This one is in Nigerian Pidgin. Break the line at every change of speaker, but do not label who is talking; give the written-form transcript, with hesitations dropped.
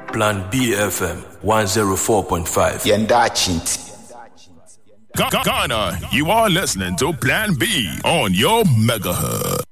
Plan B FM 104.5.
Yenda Chinti.
Ghana, you are listening to Plan B on your megahertz.